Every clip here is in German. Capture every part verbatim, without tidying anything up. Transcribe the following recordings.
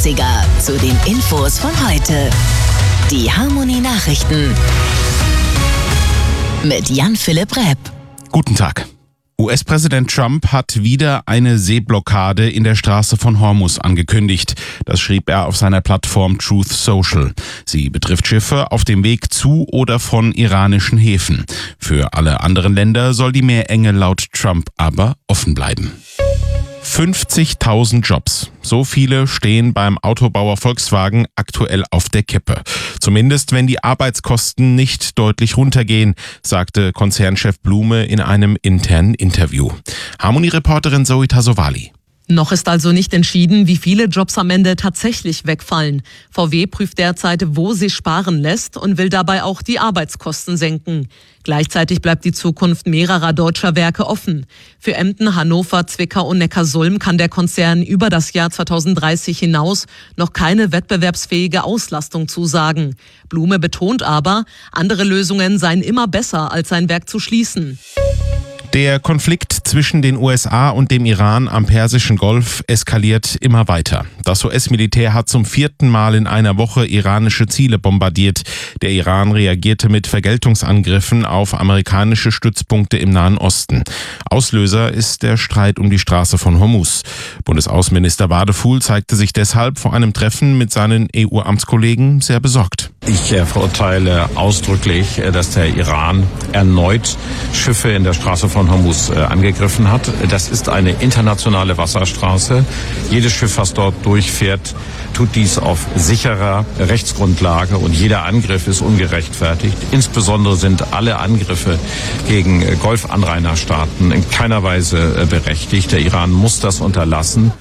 siebziger zu den Infos von heute. Die Harmonie-Nachrichten mit Jan-Philipp Repp. Guten Tag. U S-Präsident Trump hat wieder eine Seeblockade in der Straße von Hormuz angekündigt. Das schrieb er auf seiner Plattform Truth Social. Sie betrifft Schiffe auf dem Weg zu oder von iranischen Häfen. Für alle anderen Länder soll die Meerenge laut Trump aber offen bleiben. fünfzigtausend Jobs. So viele stehen beim Autobauer Volkswagen aktuell auf der Kippe. Zumindest wenn die Arbeitskosten nicht deutlich runtergehen, sagte Konzernchef Blume in einem internen Interview. Harmonie-Reporterin Zoe Tasovali. Noch ist also nicht entschieden, wie viele Jobs am Ende tatsächlich wegfallen. V W prüft derzeit, wo sie sparen lässt und will dabei auch die Arbeitskosten senken. Gleichzeitig bleibt die Zukunft mehrerer deutscher Werke offen. Für Emden, Hannover, Zwickau und Neckarsulm kann der Konzern über das Jahr zweitausenddreißig hinaus noch keine wettbewerbsfähige Auslastung zusagen. Blume betont aber, andere Lösungen seien immer besser, als sein Werk zu schließen. Der Konflikt zwischen den U S A und dem Iran am Persischen Golf eskaliert immer weiter. Das U S-Militär hat zum vierten Mal in einer Woche iranische Ziele bombardiert. Der Iran reagierte mit Vergeltungsangriffen auf amerikanische Stützpunkte im Nahen Osten. Auslöser ist der Streit um die Straße von Hormuz. Bundesaußenminister Wadefuhl zeigte sich deshalb vor einem Treffen mit seinen E U-Amtskollegen sehr besorgt. Ich äh, verurteile ausdrücklich, äh, dass der Iran erneut Schiffe in der Straße von Hormuz äh, angegriffen hat. Das ist eine internationale Wasserstraße. Jedes Schiff, was dort durchfährt, tut dies auf sicherer Rechtsgrundlage und jeder Angriff ist ungerechtfertigt. Insbesondere sind alle Angriffe gegen äh, Golfanrainerstaaten in keiner Weise äh, berechtigt. Der Iran muss das unterlassen.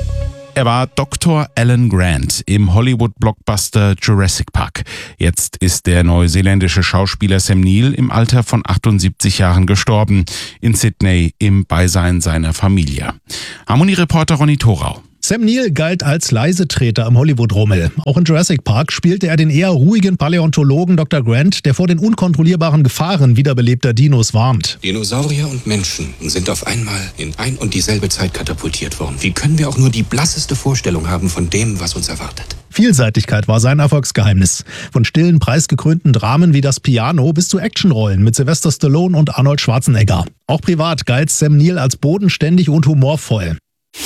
Er war Doktor Alan Grant im Hollywood-Blockbuster Jurassic Park. Jetzt ist der neuseeländische Schauspieler Sam Neill im Alter von achtundsiebzig Jahren gestorben, in Sydney im Beisein seiner Familie. Harmonie-Reporter Ronny Thorau. Sam Neill galt als Leisetreter am Hollywood-Rummel. Auch in Jurassic Park spielte er den eher ruhigen Paläontologen Doktor Grant, der vor den unkontrollierbaren Gefahren wiederbelebter Dinos warnt. Dinosaurier und Menschen sind auf einmal in ein und dieselbe Zeit katapultiert worden. Wie können wir auch nur die blasseste Vorstellung haben von dem, was uns erwartet? Vielseitigkeit war sein Erfolgsgeheimnis. Von stillen, preisgekrönten Dramen wie Das Piano bis zu Actionrollen mit Sylvester Stallone und Arnold Schwarzenegger. Auch privat galt Sam Neill als bodenständig und humorvoll.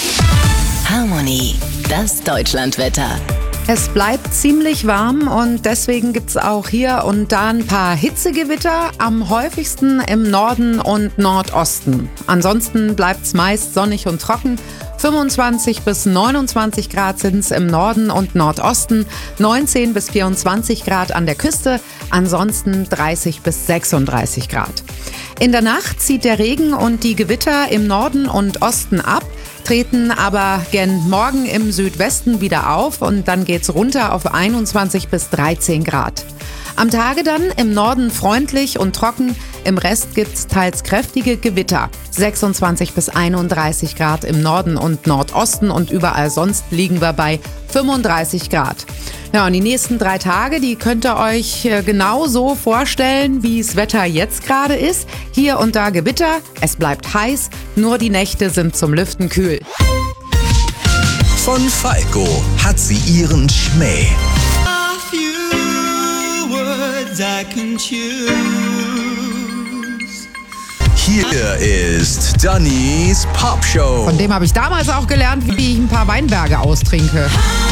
Harmonie, das Deutschlandwetter. Es bleibt ziemlich warm und deswegen gibt es auch hier und da ein paar Hitzegewitter, am häufigsten im Norden und Nordosten. Ansonsten bleibt es meist sonnig und trocken. fünfundzwanzig bis neunundzwanzig Grad sind es im Norden und Nordosten, neunzehn bis vierundzwanzig Grad an der Küste, ansonsten dreißig bis sechsunddreißig Grad. In der Nacht zieht der Regen und die Gewitter im Norden und Osten ab, treten aber gen Morgen im Südwesten wieder auf und dann geht's runter auf einundzwanzig bis dreizehn Grad. Am Tage dann im Norden freundlich und trocken, im Rest gibt's teils kräftige Gewitter. sechsundzwanzig bis einunddreißig Grad im Norden und Nordosten und überall sonst liegen wir bei fünfunddreißig Grad. Ja, und die nächsten drei Tage, die könnt ihr euch genau so vorstellen, wie das Wetter jetzt gerade ist. Hier und da Gewitter, es bleibt heiß, nur die Nächte sind zum Lüften kühl. Von Falco hat sie ihren Schmäh. Hier ist Dannys Popshow. Von dem habe ich damals auch gelernt, wie ich ein paar Weinberge austrinke.